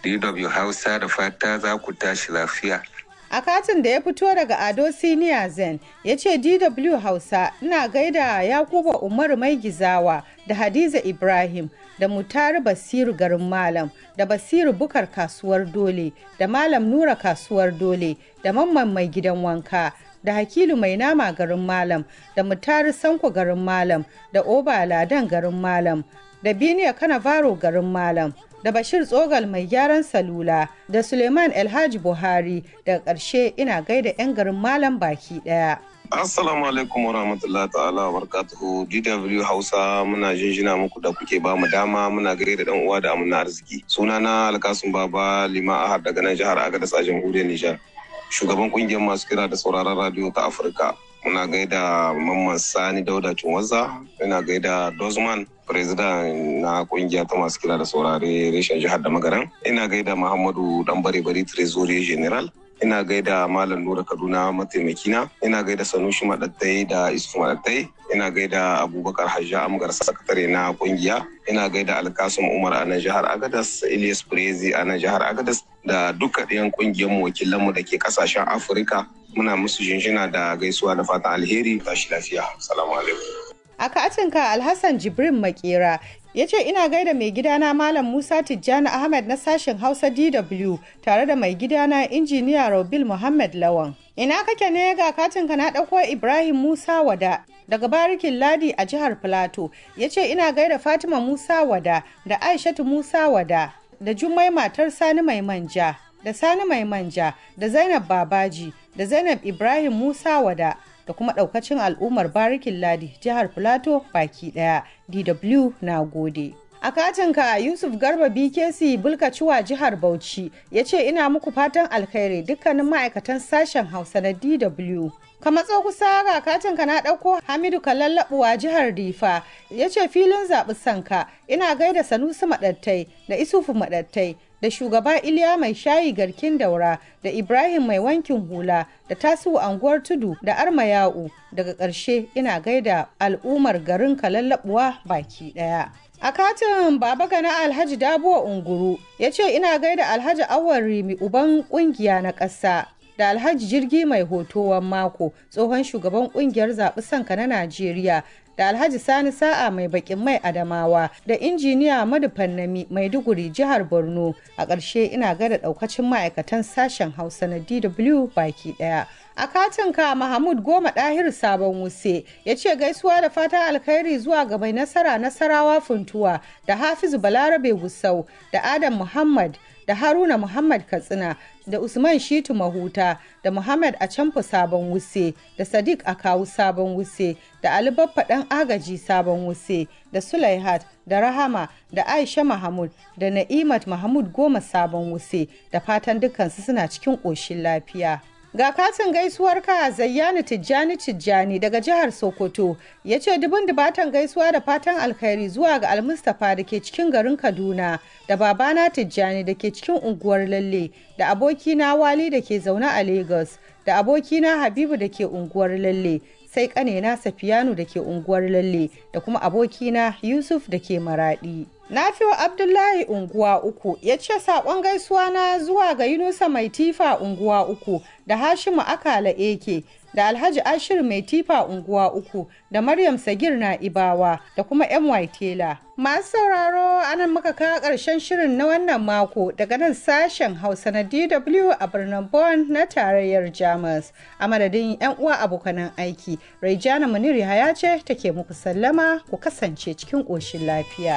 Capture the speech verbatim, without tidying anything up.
D W Hausa da fata za ku tashi lafiya. A katin da ya fito daga Ado Siniya Zen ya ce D W Hausa ina gaida Yakuba Umaru Mai Gizawa da Hadiza Ibrahim da Mutari Basiru garin Malam da Basiru Bukar kasuwar Dole da Malam Nura kasuwar Dole da Mamman Mai gidan wanka da Hakilu Mai nama garin Malam da Mutari Sanko garin Malam da Oba Ladan garin Malam da Biniya Kanavaro garin Malam da Bashir Tsogal mai gyaran salula da Suleiman Elhaji Buhari daga ƙarshe ina gaida 'yan garin Malam baki ɗaya. Assalamu alaikum wa rahmatullahi ta'ala wa barakatuhu. D W Hausa muna jinjina muku da kuke ba mu dama muna gaida dan uwa da amina arziki. Sunana Alkasun Baba Lima Ahad daga nan jihar Agadez a jamhuriyar Nijar. Shugaban kungiyar masu kira da sauraron radio ta Afirka. Muna gaida Mamman Sani Dauda Cinwaza, muna gaida Dozman, President na kungiya ta masu kira da saurare reshen jihar da Magaran. Ina gaida Muhammadu Dambare Bari Trezorier General. Ina gaida Malam Nura Kaduna mataimakina. Ina gaida Sanushi Madattai da Isuf Madattai. Ina gaida Abubakar Hajja Amgar sakatare na kungiya. Ina gaida Alkasum Umar a nan jihar Agadez, Ilyas Prezi a nan jihar Agadez da duka ɗayan kungiyar mu wakilanmu da ke kasashen Afirka. Muna musu jinjina da gaisuwa da fatan alheri. Tashi lafiya. Assalamu alaikum. A katinka Alhassan Jibrin Makera ya ce ina gaida mai gidana Malam Musa Tijjani Ahmed na sashen Hausa D W tare da mai gidana injiniya Robil Muhammad Lawan. Ina kake ne ga katinka na ɗauko Ibrahim Musa Wada daga Barikin Ladi a jihar Filato. Ya ce ina gaida Fatima Musa Wada da Aishatu Musa Wada da Jummai matar Sani Mai Manja da Sani Mai Manja da Zainab Babaji da Zainab Ibrahim Musa Wada da kuma daukacin al'ummar Barikin Ladi jihar Filato baki daya. D W na gode. A katinka Yusuf Garba B K C Bulkaciwa jihar Bauchi ya ce ina muku fatan alkhairi dukkanin ma'aikatan sashen Hausa na D W. Ka matso kusa ga katinka na ɗauko Hamidu Kalallabuwa jihar Difa ya ce filin zaɓi sanka ina gaida Sanusi Maɗattai da Isufu Maɗattai da shugaba Iliya mai shayi garkin daura da Ibrahim mai wankin hula da Tasiu anguwar tudu da Arma Ya'u daga ƙarshe ina gaida al'ummar garin Kalallabuwa baki ɗaya. A katin Baba Gana Alhaji Dabuwa Unguru ya ce ina gaida Alhaji Awar Rimi uban ƙungiya na ƙasa da Alhaji Jirgi mai hotowan mako tsohon shugaban ƙungiyar zaɓi sanka na Najeriya da Alhaji Sani Sa'a mai bakin mai Adamawa da injiniya Madu Fannami Maiduguri jihar Borno. A ƙarshe ina gada ɗaukacin ma'aikatan sashen Hausa na D W baki ɗaya. A katinka Mahmud Goma Ɗahiru Sabon Wuse ya ce gaisuwa da fatan alkhairi zuwa ga mai nasara Nasarawa Funtuwa da Hafizu Balarabe Gusau da Adam Muhammad da Haruna Muhammad Katsina da Usman Shitu Mahuta da Muhammad Acamfu Sabon Wuse da Sadiq Akawu Sabon Wuse da Ali Baffa ɗan agaji Sabon Wuse da Sulaihat da Rahama da Aisha Mahmud da Na'imat Mahmud Goma Sabon Wuse da fatan dukkansu suna cikin ƙoshin lafiya. Ga katin gaisuwar ka Zayyani Tijjani Tijjani daga jihar Sokoto ya ce dubun dubatan gaisuwa da fatan alkhairi zuwa ga Almustapha da ke cikin garin Kaduna da babana Tijjani da ke cikin unguwar Lalle da abokina Wali da ke zaune a Lagos da abokina Habibu da ke unguwar Lalle sai kanena Safiyanu da ke unguwar Lalle da kuma abokina Yusuf da ke Maradi. Nafiwa Abdullahi unguwa uku ya ce saƙon gaisuwa na zuwa ga Yunusa mai tifa unguwa uku da Hashimu Akala Eke da Alhaji Ashir mai tifa unguwa uku da Maryam Sagir na Ibawa da kuma M Y Tela. Masu sauraro anan muka kawo ƙarshen shirin na wannan mako daga nan sashen Hausa na D W a birnin Bonn na tarayyar Jamus. A madadin 'yan uwa abokanan aiki, Raijana Muniri Haya ce take muku sallama ku kasance cikin ƙoshin lafiya.